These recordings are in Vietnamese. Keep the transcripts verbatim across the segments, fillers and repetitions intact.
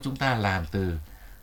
chúng ta làm từ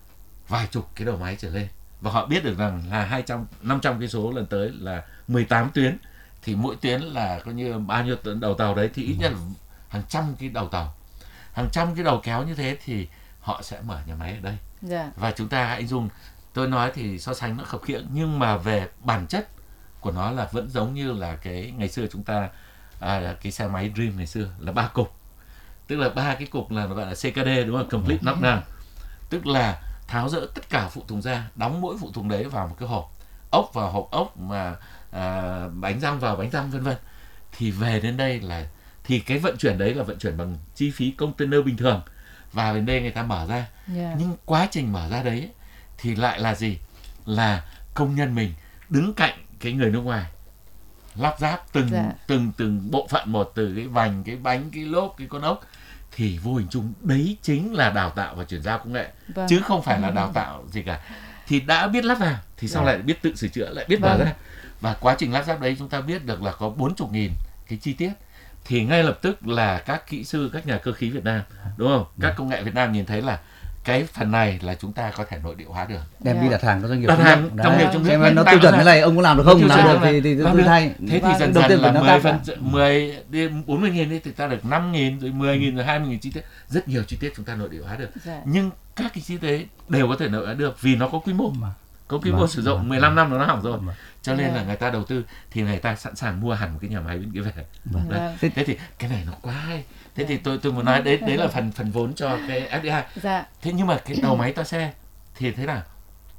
vài chục cái đầu máy trở lên và họ biết được rằng là hai trăm năm trăm cây số lần tới là mười tám tuyến, thì mỗi tuyến là coi như bao nhiêu đầu tàu đấy, thì ít nhất là hàng trăm cái đầu tàu, hàng trăm cái đầu kéo như thế thì họ sẽ mở nhà máy ở đây. Yeah. Và chúng ta hãy dùng, tôi nói thì so sánh nó khập khiễng, nhưng mà về bản chất của nó là vẫn giống như là cái ngày xưa chúng ta à, cái xe máy Dream ngày xưa là ba cục, tức là ba cái cục là gọi là xê ca đê, đúng không? Complete knockdown, tức là tháo dỡ tất cả phụ tùng ra, đóng mỗi phụ tùng đấy vào một cái hộp, ốc vào hộp ốc, mà à, bánh răng vào bánh răng, vân vân. Thì về đến đây là thì cái vận chuyển đấy là vận chuyển bằng chi phí container bình thường, và đến đây người ta mở ra. Yeah. Nhưng quá trình mở ra đấy thì lại là gì? Là công nhân mình đứng cạnh cái người nước ngoài lắp ráp từng Dạ. từng từng bộ phận một, từ cái vành, cái bánh, cái lốp, cái con ốc, thì vô hình chung đấy chính là đào tạo và chuyển giao công nghệ. Vâng. Chứ không phải là đào tạo gì cả. Thì đã biết lắp vào thì sau Dạ. lại biết tự sửa chữa, lại biết mở Vâng. ra. Và quá trình lắp ráp đấy chúng ta biết được là có bốn mươi nghìn cái chi tiết, thì ngay lập tức là các kỹ sư, các nhà cơ khí Việt Nam, đúng không? Các công nghệ Việt Nam nhìn thấy là cái phần này là chúng ta có thể nội địa hóa được, đem Dạ. đi đặt hàng các doanh nghiệp đặt trong hàng nước. trong Đấy. nghiệp trong nước. Xem mà nó tạo tiêu chuẩn ra- thế này ông có làm được không? Tiêu Làm chuẩn được là- thì thì làm tôi được. thay. Thế thì dần đầu dần tiên là phải nó mười cao phần cả. mười đi bốn mươi nghìn đi thì ta được năm nghìn, rồi mười nghìn, rồi hai mươi nghìn chi tiết. Rất nhiều chi tiết chúng ta nội địa hóa được. Dạ. Nhưng các cái chi tiết đấy đều có thể nội địa hóa được vì nó có quy mô. Mà. Có quy mô Vâng, sử dụng vâng, mười lăm năm nó hỏng rồi. Vâng. Cho nên là Vâng. người ta đầu tư thì người ta sẵn sàng mua hẳn một cái nhà máy bên kia về. Vâng. Đấy. Vâng. Thế thì cái này nó quá hay. Thế thì tôi tôi muốn nói đấy đấy là phần phần vốn cho cái ép đê i. Dạ. Thế nhưng mà cái đầu máy toa xe thì thế nào?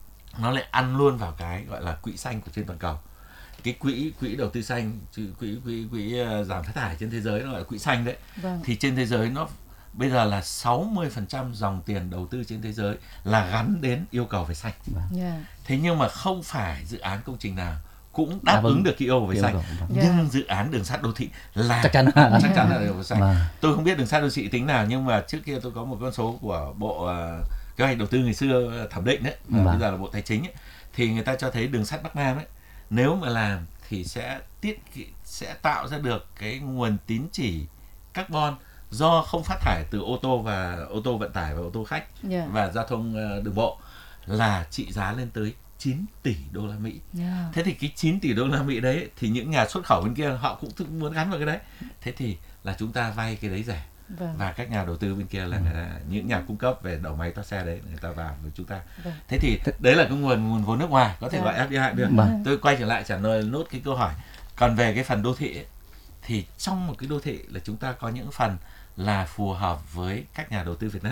Nó lại ăn luôn vào cái gọi là quỹ xanh của trên toàn cầu. Cái quỹ quỹ đầu tư xanh, quỹ quỹ quỹ, quỹ uh, giảm phát thải trên thế giới nó gọi là quỹ xanh đấy. Vâng. Thì trên thế giới nó bây giờ là sáu mươi phần trăm dòng tiền đầu tư trên thế giới là gắn đến yêu cầu về xanh. Yeah. Thế nhưng mà không phải dự án công trình nào cũng đáp À, vâng. ứng được cái yêu cầu về Yêu xanh. cầu, vâng. Yeah. Nhưng dự án đường sắt đô thị là Chắc chắn là chắc chắn là yêu cầu xanh. Vâng. Tôi không biết đường sắt đô thị tính nào, nhưng mà trước kia tôi có một con số của bộ uh, kế hoạch đầu tư ngày xưa thẩm định đấy, Vâng. bây giờ là bộ tài chính ấy, thì người ta cho thấy đường sắt Bắc Nam ấy, nếu mà làm thì sẽ tiết sẽ tạo ra được cái nguồn tín chỉ carbon do không phát thải từ ô tô và ô tô vận tải và ô tô khách Yeah. và giao thông uh, đường bộ là trị giá lên tới chín tỷ đô la Mỹ. Yeah. Thế thì cái chín tỷ đô la Mỹ đấy thì những nhà xuất khẩu bên kia họ cũng thức muốn gắn vào cái đấy. Thế thì là chúng ta vay cái đấy rẻ. Vâng. Và các nhà đầu tư bên kia là người ta, những nhà cung cấp về đầu máy toa xe đấy, người ta vào với chúng ta. Vâng. Thế thì đấy là cái nguồn nguồn vốn nước ngoài, có thể Dạ. gọi ép đê i được. Vâng. Tôi quay trở lại trả lời nốt cái câu hỏi. Còn về cái phần đô thị ấy, thì trong một cái đô thị là chúng ta có những phần là phù hợp với các nhà đầu tư Việt Nam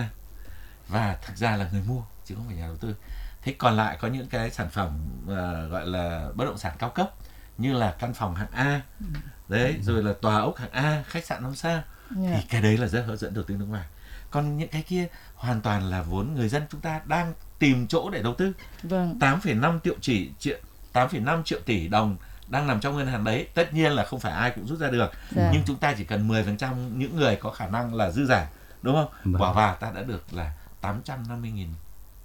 và thực ra là người mua chứ không phải nhà đầu tư. Thế còn lại có những cái sản phẩm uh, gọi là bất động sản cao cấp như là căn phòng hạng A đấy, rồi là tòa ốc hạng A, khách sạn năm sao, Yeah. thì cái đấy là rất hấp dẫn đầu tư nước ngoài. Còn những cái kia hoàn toàn là vốn người dân chúng ta đang tìm chỗ để đầu tư. Vâng. tám phẩy năm triệu chỉ triệu tám phẩy năm triệu tỷ đồng đang nằm trong ngân hàng đấy. Tất nhiên là không phải ai cũng rút ra được, Dạ. nhưng chúng ta chỉ cần mười phần trăm những người có khả năng là dư giả, đúng không? Vâng. Bỏ vào ta đã được là tám trăm năm mươi nghìn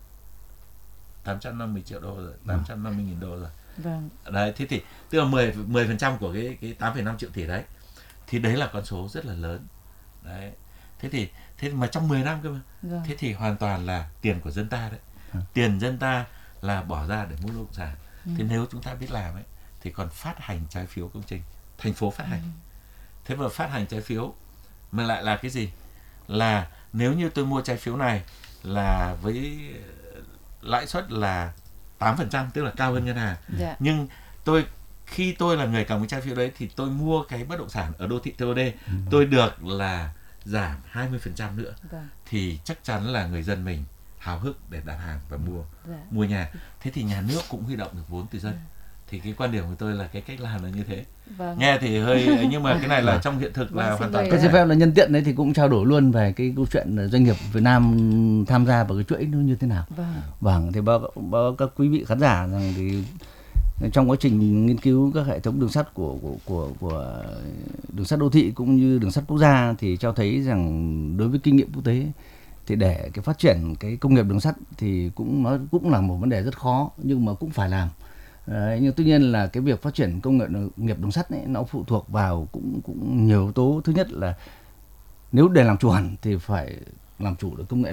tám trăm năm mươi triệu đô rồi, tám trăm năm mươi nghìn đô rồi. Vâng. Đấy, thế thì tức là mười mười phần trăm của cái cái tám phẩy năm triệu tỷ đấy. Thì đấy là con số rất là lớn. Đấy. Thế thì thế mà trong mười năm cơ mà. Vâng. Thế thì hoàn toàn là tiền của dân ta đấy. Ừ. Tiền dân ta là bỏ ra để mua bất động sản. Ừ. Thế nếu chúng ta biết làm ấy thì còn phát hành trái phiếu công trình, thành phố phát hành. Ừ. Thế mà phát hành trái phiếu mà lại là cái gì? Là nếu như tôi mua trái phiếu này là với lãi suất là tám phần trăm, tức là cao hơn ngân hàng. Dạ. Nhưng tôi khi tôi là người cầm cái trái phiếu đấy thì tôi mua cái bất động sản ở đô thị tê ô đê, tôi được là giảm hai mươi phần trăm nữa. Vâng. Thì chắc chắn là người dân mình háo hức để đặt hàng và mua Dạ. mua nhà. Thế thì nhà nước cũng huy động được vốn từ dân. Thì cái quan điểm của tôi là cái cách làm là như thế. Vâng. Nghe thì hơi nhưng mà cái này là trong hiện thực là Vâng, hoàn xin toàn lỗi. Cái có xin thể. phép là nhân tiện đấy thì cũng trao đổi luôn về cái câu chuyện doanh nghiệp Việt Nam tham gia vào cái chuỗi nó như thế nào. Vâng. Vâng, thì báo, báo các quý vị khán giả rằng thì trong quá trình nghiên cứu các hệ thống đường sắt của của của, của đường sắt đô thị cũng như đường sắt quốc gia thì cho thấy rằng đối với kinh nghiệm quốc tế thì để cái phát triển cái công nghiệp đường sắt thì cũng nó cũng là một vấn đề rất khó nhưng mà cũng phải làm. Đấy, nhưng tuy nhiên là cái việc phát triển công nghệ nghiệp đường sắt ấy, nó phụ thuộc vào cũng cũng nhiều yếu tố. Thứ nhất là nếu để làm chủ hẳn thì phải làm chủ được công nghệ lõi.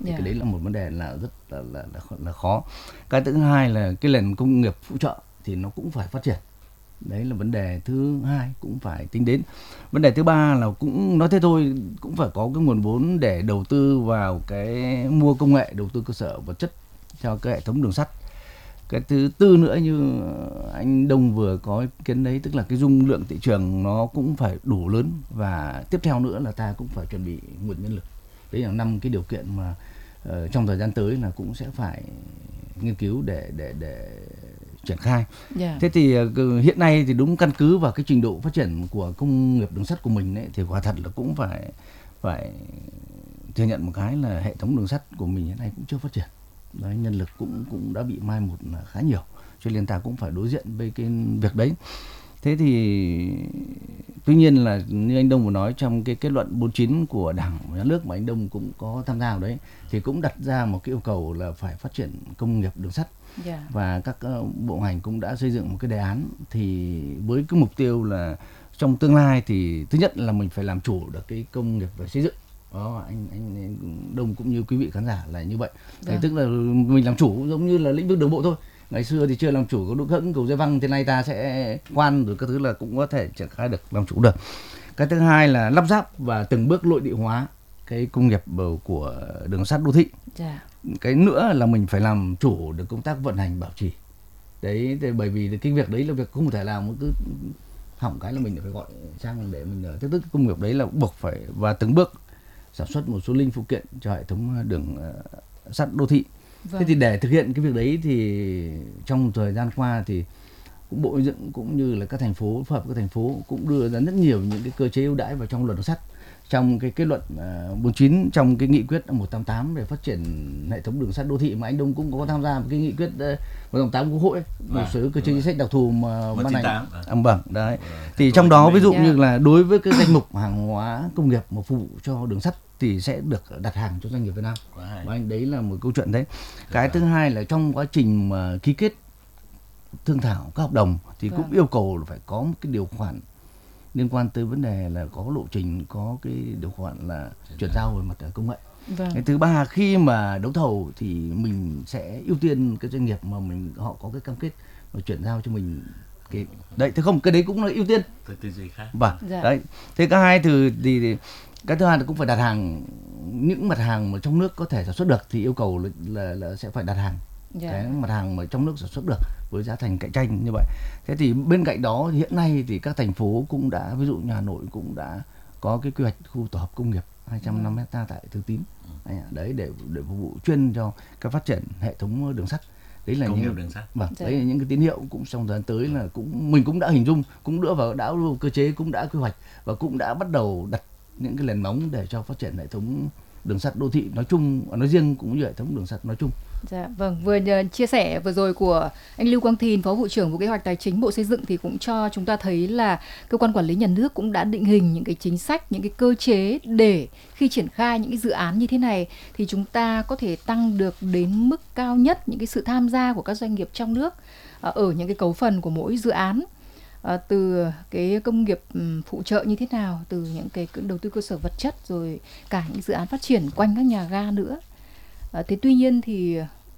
Thì Yeah. cái đấy là một vấn đề là rất là, là, là, là khó. Cái thứ hai là cái nền công nghiệp phụ trợ thì nó cũng phải phát triển. Đấy là vấn đề thứ hai cũng phải tính đến. Vấn đề thứ ba là cũng nói thế thôi, cũng phải có cái nguồn vốn để đầu tư vào cái mua công nghệ, đầu tư cơ sở vật chất cho cái hệ thống đường sắt. Cái thứ tư nữa như anh Đông vừa có ý kiến đấy, tức là cái dung lượng thị trường nó cũng phải đủ lớn, và tiếp theo nữa là ta cũng phải chuẩn bị nguồn nhân lực. Đấy là năm cái điều kiện mà uh, trong thời gian tới là cũng sẽ phải nghiên cứu để để để triển khai. Yeah. Thế thì uh, hiện nay thì đúng căn cứ vào cái trình độ phát triển của công nghiệp đường sắt của mình ấy, thì quả thật là cũng phải phải thừa nhận một cái là hệ thống đường sắt của mình hiện nay cũng chưa phát triển. Đấy, nhân lực cũng cũng đã bị mai một khá nhiều, cho nên ta cũng phải đối diện với cái việc đấy. Thế thì tuy nhiên là như anh Đông vừa nói, trong cái kết luận bốn mươi chín của Đảng và Nhà nước mà anh Đông cũng có tham gia vào đấy, thì cũng đặt ra một cái yêu cầu là phải phát triển công nghiệp đường sắt. Yeah. Và các uh, bộ ngành cũng đã xây dựng một cái đề án, thì với cái mục tiêu là trong tương lai thì thứ nhất là mình phải làm chủ được cái công nghiệp về xây dựng. Đó, anh, anh anh Đông cũng như quý vị khán giả là như vậy. Thì tức là mình làm chủ giống như là lĩnh vực đường bộ thôi. Ngày xưa thì chưa làm chủ có đúc hẫng cầu dây văng, thế nay ta sẽ quan rồi các thứ là cũng có thể triển khai được, làm chủ được. Cái thứ hai là lắp ráp và từng bước nội địa hóa cái công nghiệp của đường sắt đô thị. Yeah. Cái nữa là mình phải làm chủ được công tác vận hành bảo trì. Đấy, thì bởi vì cái việc đấy là việc không thể làm, cứ hỏng cái là mình phải gọi sang để mình tức tức công nghiệp đấy là buộc phải, và từng bước sản xuất một số linh phụ kiện cho hệ thống đường uh, sắt đô thị. Vâng. Thế thì để thực hiện cái việc đấy thì trong thời gian qua thì cũng Bộ Xây dựng cũng như là các thành phố, phối hợp các thành phố cũng đưa ra rất nhiều những cái cơ chế ưu đãi vào trong luật đường sắt. Trong cái kết luận uh, bốn mươi chín, trong cái nghị quyết một trăm tám mươi tám về phát triển hệ thống đường sắt đô thị mà anh Đông cũng có tham gia vào cái nghị quyết uh, một trăm tám mươi tám của Quốc hội, một số cơ chế chính sách đặc thù mà ban hành. Âm bẩm đấy. Thì trong đó ví dụ như là đối với cái danh mục hàng hóa công nghiệp mà phục vụ cho đường sắt thì sẽ được đặt hàng cho doanh nghiệp Việt Nam. Và anh đấy là một câu chuyện đấy. Cái thứ hai là trong quá trình mà ký kết thương thảo các hợp đồng thì cũng vâng. yêu cầu là phải có một cái điều khoản liên quan tới vấn đề là có lộ trình, có cái điều khoản là chuyển giao về mặt công nghệ. Vâng. Cái thứ ba, khi mà đấu thầu thì mình sẽ ưu tiên cái doanh nghiệp mà mình họ có cái cam kết và chuyển giao cho mình cái đấy, thế không, cái đấy cũng là ưu tiên. Từ gì khác. Vâng. Dạ. Đấy. Thế cái hai từ thì, thì cái thứ hai là cũng phải đặt hàng những mặt hàng mà trong nước có thể sản xuất được thì yêu cầu là, là, là sẽ phải đặt hàng. Yeah. Cái mặt hàng mà trong nước sản xuất được với giá thành cạnh tranh như vậy. Thế thì bên cạnh đó thì hiện nay thì các thành phố cũng đã, ví dụ như Hà Nội cũng đã có cái quy hoạch khu tổ hợp công nghiệp hai trăm năm mươi héc ta tại Thường Tín. Đấy, để để phục vụ chuyên cho cái phát triển hệ thống đường sắt. Đấy là công những đường sắt. Vâng, đấy là những cái tín hiệu cũng trong thời gian tới là cũng mình cũng đã hình dung, cũng đưa vào đã cơ chế, cũng đã quy hoạch và cũng đã bắt đầu đặt những cái nền móng để cho phát triển hệ thống đường sắt đô thị nói chung, nói riêng cũng như hệ thống đường sắt nói chung. Dạ, vâng, vừa chia sẻ vừa rồi của anh Lưu Quang Thìn, Phó Vụ trưởng Vụ Kế hoạch Tài chính Bộ Xây dựng thì cũng cho chúng ta thấy là cơ quan quản lý nhà nước cũng đã định hình những cái chính sách, những cái cơ chế để khi triển khai những cái dự án như thế này thì chúng ta có thể tăng được đến mức cao nhất những cái sự tham gia của các doanh nghiệp trong nước ở những cái cấu phần của mỗi dự án. À, từ cái công nghiệp phụ trợ như thế nào, từ những cái đầu tư cơ sở vật chất, rồi cả những dự án phát triển quanh các nhà ga nữa. À, thế tuy nhiên thì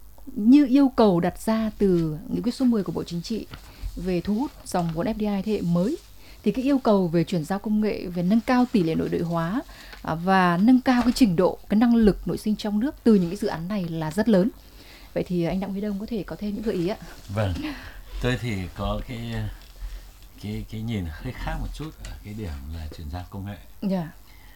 như yêu cầu đặt ra từ nghị quyết số mười của Bộ Chính trị về thu hút dòng vốn ép đê i thế hệ mới, thì cái yêu cầu về chuyển giao công nghệ, về nâng cao tỷ lệ nội địa hóa à, và nâng cao cái trình độ, cái năng lực nội sinh trong nước từ những cái dự án này là rất lớn. Vậy thì anh Đặng Huy Đông có thể có thêm những gợi ý ạ? Vâng, tôi thì có cái cái cái nhìn hơi khác một chút ở cái điểm là chuyển giao công nghệ. Yeah.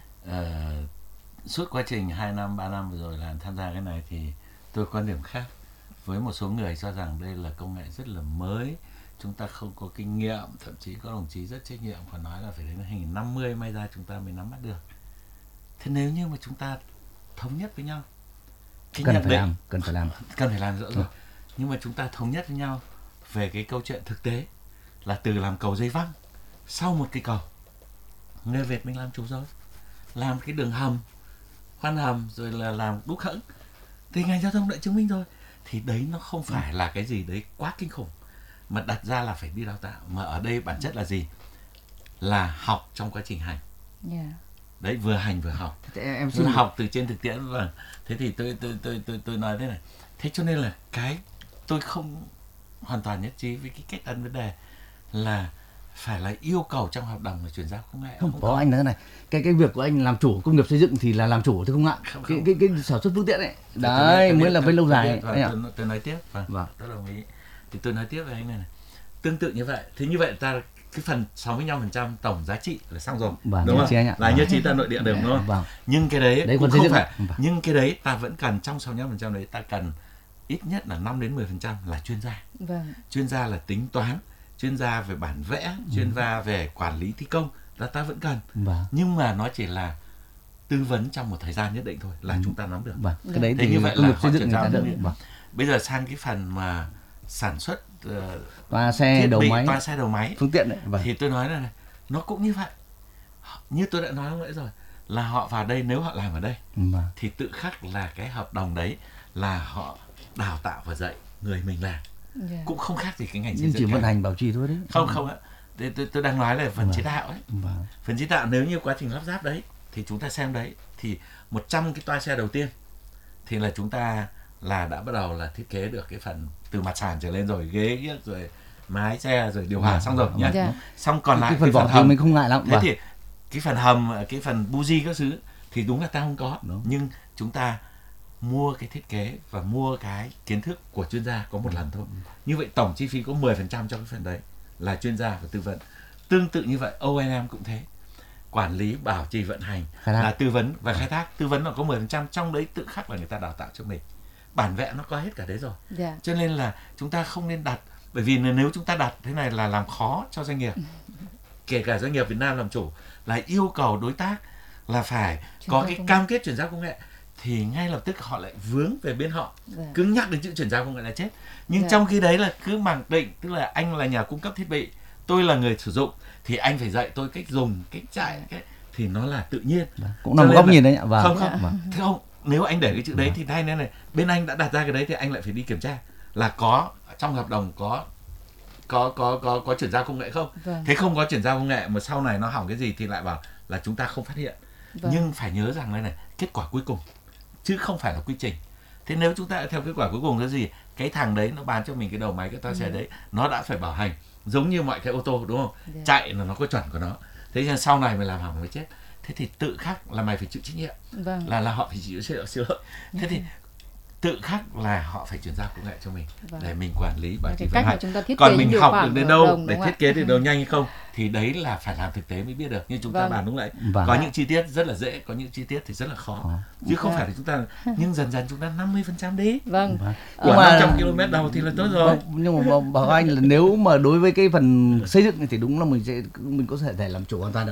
Ờ, suốt quá trình hai năm, ba năm vừa rồi làm tham gia cái này thì tôi quan điểm khác với một số người cho rằng đây là công nghệ rất là mới, chúng ta không có kinh nghiệm, thậm chí có đồng chí rất trách nhiệm còn nói là phải đến hai nghìn năm mươi may ra chúng ta mới nắm bắt được. Thế nếu như mà chúng ta thống nhất với nhau, cái cần phải định, làm, cần phải làm, cần phải làm rõ rồi, nhưng mà chúng ta thống nhất với nhau về cái câu chuyện thực tế là từ làm cầu dây văng, sau một cái cầu người Việt mình làm chủ rồi, làm cái đường hầm, khoan hầm, rồi là làm đúc hẫng thì ngành giao thông đã chứng minh rồi, thì đấy nó không phải là cái gì đấy quá kinh khủng mà đặt ra là phải đi đào tạo, mà ở đây bản chất là gì, là học trong quá trình hành. Yeah. Đấy, vừa hành vừa học. Thế em em Vừa xin học từ trên thực tiễn. Vâng. Thế thì tôi tôi tôi tôi tôi nói thế này. Thế cho nên là cái tôi không hoàn toàn nhất trí với cái cách đặt vấn đề là phải là yêu cầu trong hợp đồng là chuyển giao công nghệ. không, không có anh nói thế này, cái cái việc của anh làm chủ công nghiệp xây dựng thì là làm chủ thì không ngại. Không, cái không. cái cái sản xuất phương tiện ấy Tôi đấy biết, tôi mới biết, là tôi- với lâu tôi dài biết. ấy. Vâng, Anh ạ. tôi, tôi nói tiếp. Vâng. Vâng. Tôi đồng ý. Thì tôi nói tiếp với anh này, này. Tương tự như vậy. Thế như vậy ta cái phần sáu mươi lăm phần trăm tổng giá trị là xong rồi. Vâng, đúng nhất không? trí anh ạ. Là Vâng. nhất trí ta nội địa đều đúng không? Vâng. Nhưng cái đấy, Đấy cũng còn xây không dựng. phải. Vâng. Nhưng cái đấy ta vẫn cần trong sáu mươi lăm phần trăm đấy ta cần ít nhất là năm đến mười phần trăm là chuyên gia. Vâng. Chuyên gia là tính toán, chuyên gia về bản vẽ, chuyên gia về quản lý thi công là ta vẫn cần. Vâng. Nhưng mà nó chỉ là tư vấn trong một thời gian nhất định thôi là Ừ. chúng ta nắm được. Vâng. Cái đấy Thế thì như vậy công là nghiệp họ xây dựng chuyển người ta giao được. công nghệ. Vâng. Bây giờ sang cái phần mà sản xuất uh, Toa xe thiết đầu bị, máy toa xe đầu máy phương tiện đấy. Vâng. thì tôi nói là này, nó cũng như vậy. Như tôi đã nói lúc nãy rồi, là họ vào đây, nếu họ làm ở đây Vâng. thì tự khắc là cái hợp đồng đấy là họ đào tạo và dạy người mình làm, Dạ. cũng không khác gì cái ngành xây Nhưng dựng chỉ vận cả. hành bảo trì thôi đấy. Không không ạ. Tôi, tôi, tôi đang nói là phần Vâng. chế tạo ấy. Vâng. Phần chế tạo nếu như quá trình lắp ráp đấy thì chúng ta xem đấy, thì một trăm cái toa xe đầu tiên thì là chúng ta là đã bắt đầu là thiết kế được cái phần từ mặt sàn trở lên rồi, ghế ghiếc, rồi mái xe, rồi điều hòa Vâng. xong rồi nhá. Dạ. Xong còn lại cái phần cái vỏ thì hầm. mình không ngại lắm. Thế Vâng. thì cái phần hầm, cái phần buji các thứ thì đúng là ta không có. Đúng. Nhưng chúng ta mua cái thiết kế và mua cái kiến thức của chuyên gia có một lần thôi. Như vậy tổng chi phí có mười phần trăm cho cái phần đấy là chuyên gia và tư vấn. Tương tự như vậy o en em cũng thế. Quản lý, bảo trì, vận hành Khai thác. là tư vấn và khai thác. Tư vấn là có mười phần trăm, trong đấy tự khắc là người ta đào tạo cho mình. Bản vẽ nó có hết cả đấy rồi. Dạ. Cho nên là chúng ta không nên đặt, bởi vì nếu chúng ta đặt thế này là làm khó cho doanh nghiệp. Kể cả doanh nghiệp Việt Nam làm chủ là yêu cầu đối tác là phải Chuyển có giao cái công nghệ. cam kết chuyển giao công nghệ, thì ngay lập tức họ lại vướng về bên họ. Dạ. Cứ nhắc đến chữ chuyển giao công nghệ là chết. Nhưng Dạ. trong khi đấy là cứ mặc định, tức là anh là nhà cung cấp thiết bị, tôi là người sử dụng, thì anh phải dạy tôi cách dùng, cách chạy, cách... thì nó là tự nhiên. Vâng. Cũng Cho là một nên góc là- nhìn đấy ạ. Vâng. Không không. Vâng. Thế không, nếu anh để cái chữ đấy Vâng. thì thay nên này, bên anh đã đặt ra cái đấy thì anh lại phải đi kiểm tra là có trong hợp đồng có có có có có chuyển giao công nghệ không. Vâng. Thế không có chuyển giao công nghệ mà sau này nó hỏng cái gì thì lại bảo là chúng ta không phát hiện. Vâng. Nhưng phải nhớ rằng đây này, kết quả cuối cùng chứ không phải là quy trình. Thế nếu chúng ta theo kết quả cuối cùng là gì? Cái thằng đấy nó bán cho mình cái đầu máy, cái toa xe Ừ. đấy, nó đã phải bảo hành giống như mọi cái ô tô, đúng không? Dạ. Chạy là nó có chuẩn của nó. Thế nên sau này mày làm hỏng mới chết. Thế thì tự khắc là mày phải chịu trách nhiệm, Vâng. là là họ phải chịu trách nhiệm. Thế thì tự khắc là họ phải chuyển giao công nghệ cho mình, Vâng. để mình quản lý bảo Và trì cái vận cách mà hành. chúng ta thiết kế Còn những mình điều học khoản được đến hợp đâu đồng, để đúng không thiết kế ạ? được đâu nhanh hay không thì đấy là phải làm thực tế mới biết được. Nhưng chúng ta Vâng. bàn lúc nãy, Vâng. có những chi tiết rất là dễ, có những chi tiết thì rất là khó, Khó. chứ không Dạ. phải là chúng ta. Nhưng dần dần chúng ta năm mươi phần trăm đi, Vâng. Vâng. của Nhưng mà- năm trăm ki lô mét đầu thì là tốt rồi. Vâng, nhưng mà bảo- bảo anh là nếu mà đối với cái phần xây dựng thì đúng là mình sẽ mình có thể thể làm chủ hoàn toàn được.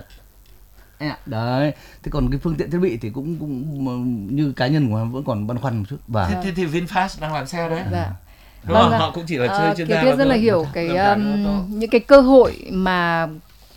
Anh ạ. Đấy. Thế còn cái phương tiện thiết bị thì cũng cũng mà như cá nhân của em vẫn còn băn khoăn một chút. Và Thế, thế thì VinFast đang làm xe đấy, Dạ. đúng Vâng không? ạ. Họ cũng chỉ là Ờ, chơi chuyên Kiều gia. Tuyết và rất là làm- hiểu cái làm cả um, ô tô. những cái cơ hội mà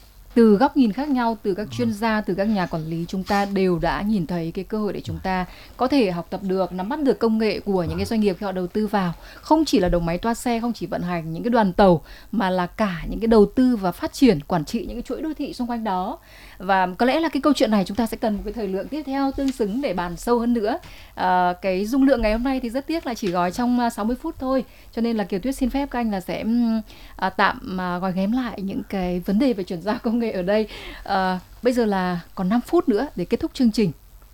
từ góc nhìn khác nhau, từ các chuyên gia, từ các nhà quản lý, chúng ta đều đã nhìn thấy cái cơ hội để chúng ta có thể học tập được, nắm bắt được công nghệ của những cái doanh nghiệp khi họ đầu tư vào. Không chỉ là đầu máy toa xe, không chỉ vận hành những cái đoàn tàu, mà là cả những cái đầu tư và phát triển, quản trị những cái chuỗi đô thị xung quanh đó. Và có lẽ là cái câu chuyện này chúng ta sẽ cần một cái thời lượng tiếp theo tương xứng để bàn sâu hơn nữa. À, cái dung lượng ngày hôm nay thì rất tiếc là chỉ gói trong uh, sáu mươi phút thôi, cho nên là Kiều Tuyết xin phép các anh là sẽ um, à, tạm à, gói ghém lại những cái vấn đề về chuyển giao công nghệ ở đây. À, bây giờ là còn năm phút nữa để kết thúc chương trình.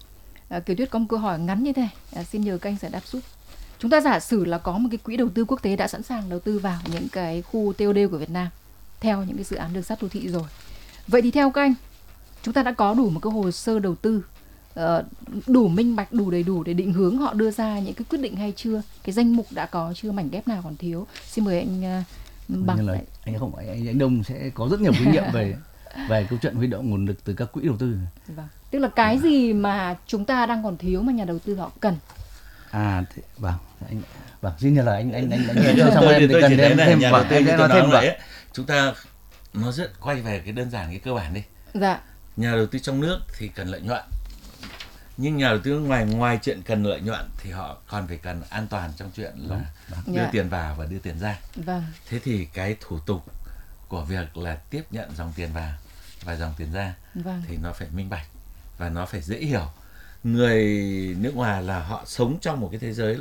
À, Kiều Tuyết có một câu hỏi ngắn như thế này, à, xin nhờ các anh giải đáp giúp. Chúng ta giả sử là có một cái quỹ đầu tư quốc tế đã sẵn sàng đầu tư vào những cái khu tê ô đê của Việt Nam theo những cái dự án đường sắt đô thị rồi. Vậy thì theo các anh, chúng ta đã có đủ một cái hồ sơ đầu tư uh, đủ minh bạch, đủ đầy đủ để định hướng họ đưa ra những cái quyết định hay chưa? Cái danh mục đã có chưa? Mảnh ghép nào còn thiếu? Xin mời anh uh, Bằng. như là anh không anh, anh Đông sẽ có rất nhiều kinh nghiệm về về câu chuyện huy động nguồn lực từ các quỹ đầu tư. Vâng. Tức là cái gì mà chúng ta đang còn thiếu mà nhà đầu tư họ cần? À, thế, vâng, anh, vâng, xin nhờ lời anh anh anh anh cho xong Tôi em thì thì tôi cần chỉ thêm thấy thêm là nhà vâng, đầu tư anh như sẽ tôi nói nói thêm lúc vâng. nãy ấy, chúng ta nó rất quay về cái đơn giản, cái cơ bản đi. Dạ. Nhà đầu tư trong nước thì cần lợi nhuận, nhưng nhà đầu tư ngoài ngoài chuyện cần lợi nhuận thì họ còn phải cần an toàn trong chuyện là đưa Dạ. tiền vào và đưa tiền ra. Vâng. Thế thì cái thủ tục của việc là tiếp nhận dòng tiền vào và dòng tiền ra Vâng. thì nó phải minh bạch, và nó phải dễ hiểu. Người nước ngoài là họ sống trong một cái thế giới